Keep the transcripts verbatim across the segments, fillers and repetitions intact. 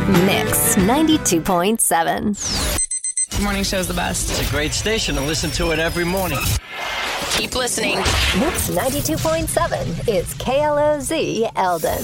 Mix ninety-two point seven. The morning show's the best. It's a great station to listen to it every morning. Keep listening. Mix ninety-two point seven is K L O Z Eldon.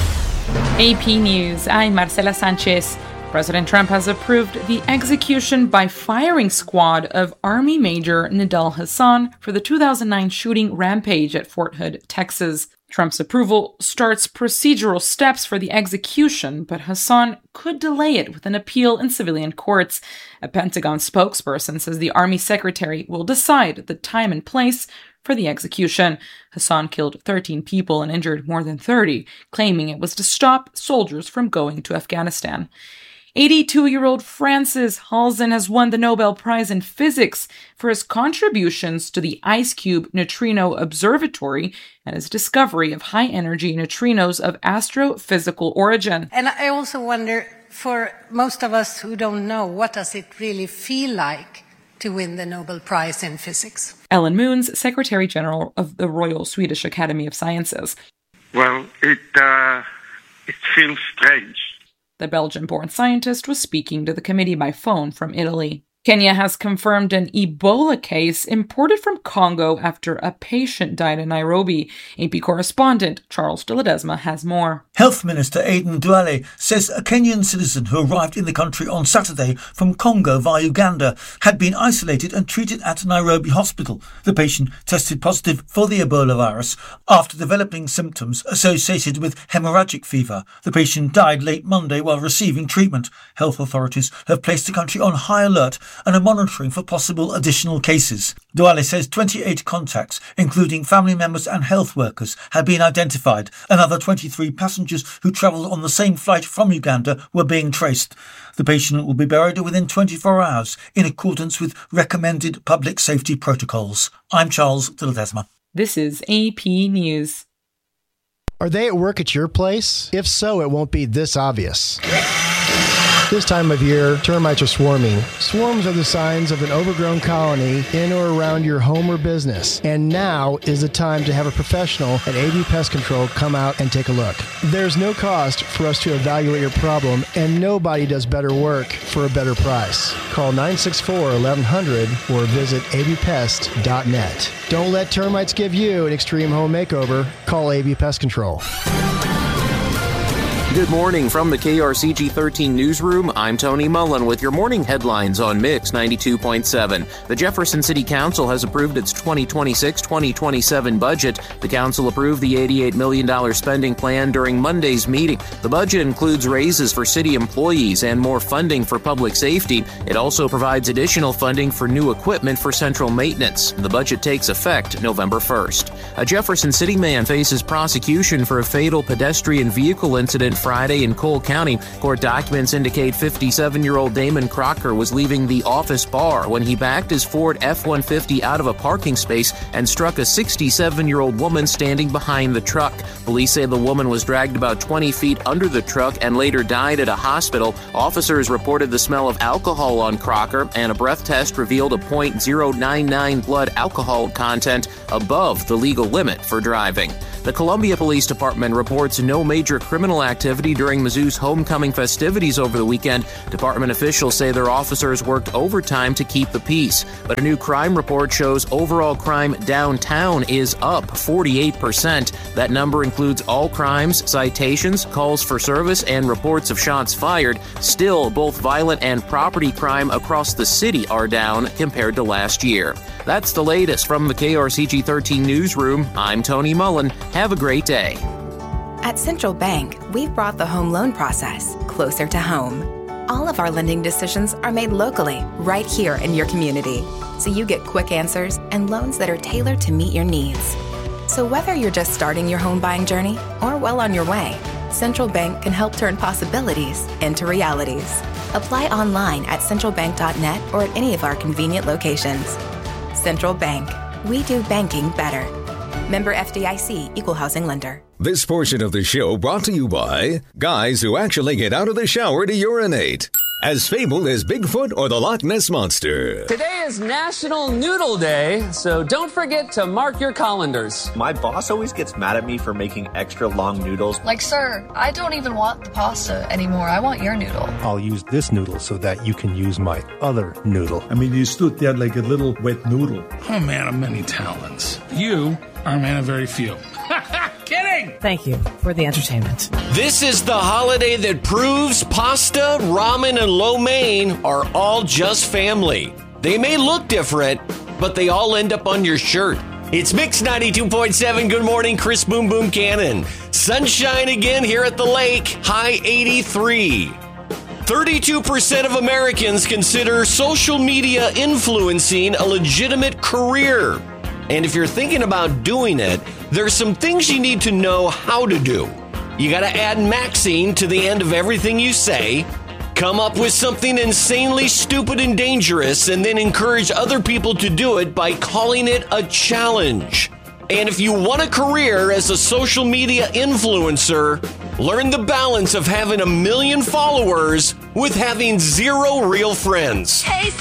A P News, I'm Marcela Sanchez. President Trump has approved the execution by firing squad of Army Major Nidal Hasan for the two thousand nine shooting rampage at Fort Hood, Texas. Trump's approval starts procedural steps for the execution, but Hasan could delay it with an appeal in civilian courts. A Pentagon spokesperson says the Army Secretary will decide the time and place for the execution. Hasan killed thirteen people and injured more than thirty, claiming it was to stop soldiers from going to Afghanistan. eighty-two-year-old Francis Halzen has won the Nobel Prize in Physics for his contributions to the IceCube Neutrino Observatory and his discovery of high-energy neutrinos of astrophysical origin. And I also wonder, for most of us who don't know, what does it really feel like to win the Nobel Prize in Physics? Ellen Moons, Secretary General of the Royal Swedish Academy of Sciences. Well, it, uh, it feels strange. The Belgian-born scientist was speaking to the committee by phone from Italy. Kenya has confirmed an Ebola case imported from Congo after a patient died in Nairobi. A P correspondent Charles de Ledesma has more. Health Minister Aden Duale says a Kenyan citizen who arrived in the country on Saturday from Congo via Uganda had been isolated and treated at Nairobi Hospital. The patient tested positive for the Ebola virus after developing symptoms associated with hemorrhagic fever. The patient died late Monday while receiving treatment. Health authorities have placed the country on high alert and are monitoring for possible additional cases. Duale says twenty-eight contacts, including family members and health workers, have been identified. Another twenty-three passengers who travelled on the same flight from Uganda were being traced. The patient will be buried within twenty-four hours in accordance with recommended public safety protocols. I'm Charles de Ledesma. This is A P News. Are they at work at your place? If so, it won't be this obvious. This time of year, termites are swarming. Swarms are the signs of an overgrown colony in or around your home or business. And now is the time to have a professional at A V Pest Control come out and take a look. There's no cost for us to evaluate your problem, and nobody does better work for a better price. Call nine six four, eleven hundred or visit a v pest dot net. Don't let termites give you an extreme home makeover. Call A V Pest Control. Good morning from the K R C G thirteen newsroom. I'm Tony Mullen with your morning headlines on Mix ninety-two point seven. The Jefferson City Council has approved its twenty twenty-six twenty twenty-seven budget. The council approved the eighty-eight million dollars spending plan during Monday's meeting. The budget includes raises for city employees and more funding for public safety. It also provides additional funding for new equipment for central maintenance. The budget takes effect November first. A Jefferson City man faces prosecution for a fatal pedestrian vehicle incident Friday in Cole County. Court documents indicate fifty-seven-year-old Damon Crocker was leaving the office bar when he backed his Ford F one fifty out of a parking space and struck a sixty-seven-year-old woman standing behind the truck. Police say the woman was dragged about twenty feet under the truck and later died at a hospital. Officers reported the smell of alcohol on Crocker, and a breath test revealed a point zero nine nine blood alcohol content above the legal limit for driving. The Columbia Police Department reports no major criminal activity during Mizzou's homecoming festivities over the weekend. Department officials say their officers worked overtime to keep the peace. But a new crime report shows overall crime downtown is up forty-eight percent. That number includes all crimes, citations, calls for service, and reports of shots fired. Still, both violent and property crime across the city are down compared to last year. That's the latest from the K R C G thirteen newsroom. I'm Tony Mullen. Have a great day. At Central Bank, we've brought the home loan process closer to home. All of our lending decisions are made locally, right here in your community, so you get quick answers and loans that are tailored to meet your needs. So whether you're just starting your home buying journey or well on your way, Central Bank can help turn possibilities into realities. Apply online at central bank dot net or at any of our convenient locations. Central Bank. We do banking better. Member F D I C, Equal Housing Lender. This portion of the show brought to you by guys who actually get out of the shower to urinate. as fabled as Bigfoot or the Loch Ness Monster. Today is National Noodle Day, so don't forget to mark your colanders. My boss always gets mad at me for making extra long noodles. Like, sir, I don't even want the pasta anymore. I want your noodle. I'll use this noodle so that you can use my other noodle. I mean, you stood there like a little wet noodle. I'm a man of many talents. You are a man of very few. Kidding! Thank you for the entertainment. This is the holiday that proves pasta, ramen, and lo mein are all just family. They may look different, but they all end up on your shirt. It's Mix ninety-two point seven. Good morning, Chris Boom Boom Cannon. Sunshine again here at the lake. High eighty-three. thirty-two percent of Americans consider social media influencing a legitimate career. And if you're thinking about doing it, there's some things you need to know how to do. You got to add maxing to the end of everything you say, come up with something insanely stupid and dangerous, and then encourage other people to do it by calling it a challenge. And if you want a career as a social media influencer, learn the balance of having a million followers with having zero real friends. Hey,